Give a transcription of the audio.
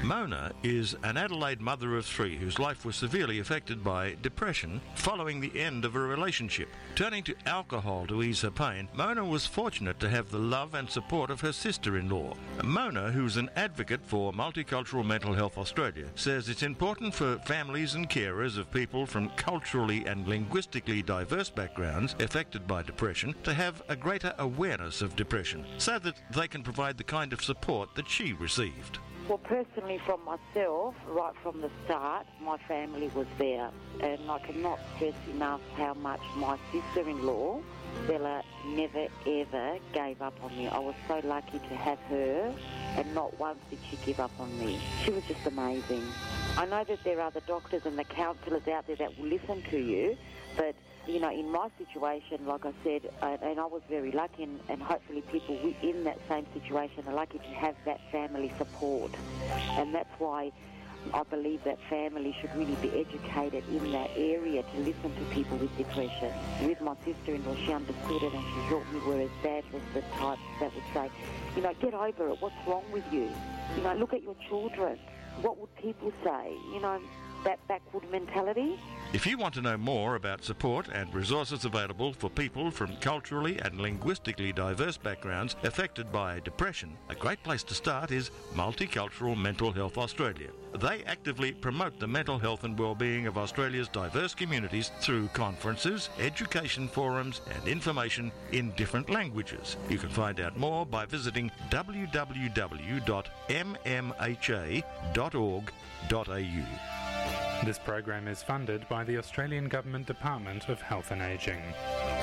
Mona is an Adelaide mother of 3 whose life was severely affected by depression following the end of a relationship. Turning to alcohol to ease her pain, Mona was fortunate to have the love and support of her sister-in-law. Mona, who's an advocate for Multicultural Mental Health Australia, says it's important for families and carers of people from culturally and linguistically diverse backgrounds affected by depression to have a greater awareness of depression so that they can provide the kind of support that she received. Well, personally from myself, right from the start, my family was there. And I cannot stress enough how much my sister-in-law, Bella, never ever gave up on me. I was so lucky to have her, and not once did she give up on me. She was just amazing. I know that there are the doctors and the counsellors out there that will listen to you, but you know, in my situation, like I said, and I was very lucky, and hopefully people in that same situation are lucky to have that family support. And that's why I believe that family should really be educated in that area to listen to people with depression. With my sister-in-law, she understood it and she helped me, whereas Dad was the type that would say, you know, get over it, what's wrong with you? You know, look at your children. What would people say? You know, that backward mentality. If you want to know more about support and resources available for people from culturally and linguistically diverse backgrounds affected by depression, a great place to start is Multicultural Mental Health Australia. They actively promote the mental health and well-being of Australia's diverse communities through conferences, education forums and information in different languages. You can find out more by visiting www.mmha.org.au. This program is funded by the Australian Government Department of Health and Ageing.